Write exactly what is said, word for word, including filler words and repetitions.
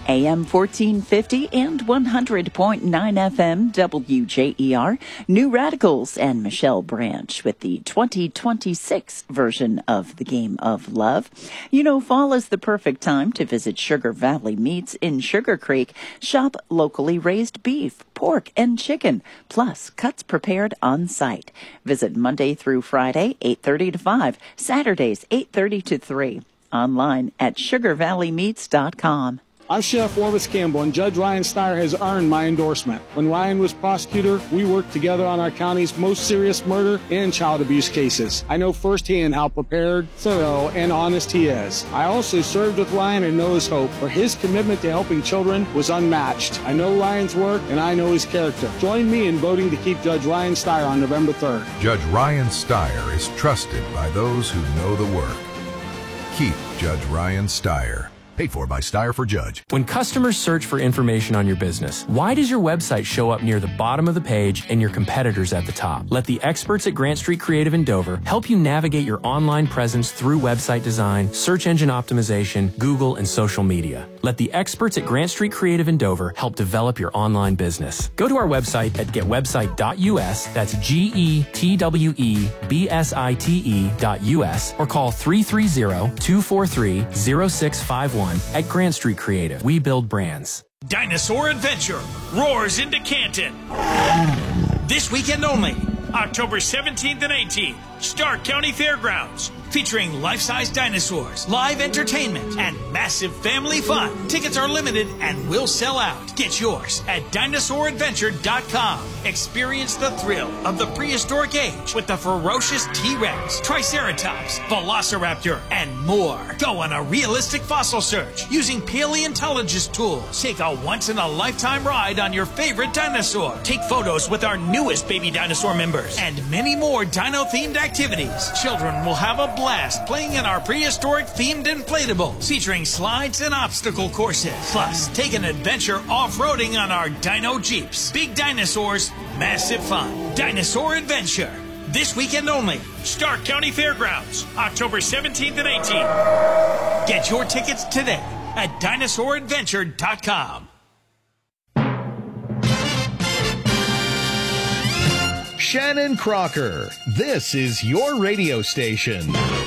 A M fourteen fifty and one hundred point nine F M W J E R. New Radicals and Michelle Branch with the twenty twenty-six version of The Game of Love. You know, fall is the perfect time to visit Sugar Valley Meats in Sugar Creek. Shop locally raised beef, pork, and chicken, plus cuts prepared on site. Visit Monday through Friday, eight thirty to five, Saturdays, eight thirty to three. Online at sugar valley meats dot com. I'm Sheriff Orvis Campbell, and Judge Ryan Steyer has earned my endorsement. When Ryan was prosecutor, we worked together on our county's most serious murder and child abuse cases. I know firsthand how prepared, thorough, and honest he is. I also served with Ryan and know his hope, for his commitment to helping children was unmatched. I know Ryan's work, and I know his character. Join me in voting to keep Judge Ryan Steyer on November third. Judge Ryan Steyer is trusted by those who know the work. Keep Judge Ryan Steyer. Paid for by Steyer for Judge. When customers search for information on your business, why does your website show up near the bottom of the page and your competitors at the top? Let the experts at Grant Street Creative in Dover help you navigate your online presence through website design, search engine optimization, Google, and social media. Let the experts at Grant Street Creative in Dover help develop your online business. Go to our website at get website dot U S, that's G E T W E B S I T E dot U S, or call three three zero, two four three, zero six five one. At Grant Street Creative, we build brands. Dinosaur Adventure roars into Canton. This weekend only, October seventeenth and eighteenth, Stark County Fairgrounds. Featuring life-size dinosaurs, live entertainment, and massive family fun. Tickets are limited and will sell out. Get yours at dinosaur adventure dot com. Experience the thrill of the prehistoric age with the ferocious T-Rex, Triceratops, Velociraptor, and more. Go on a realistic fossil search using paleontologist tools. Take a once-in-a-lifetime ride on your favorite dinosaur. Take photos with our newest baby dinosaur members. And many more dino-themed activities. Children will have a blast playing in our prehistoric themed inflatables featuring slides and obstacle courses. Plus, take an adventure off-roading on our Dino Jeeps. Big dinosaurs, massive fun. Dinosaur Adventure. This weekend only. Stark County Fairgrounds, October seventeenth and eighteenth. Get your tickets today at dinosaur adventure dot com. Shannon Crocker, this is your radio station.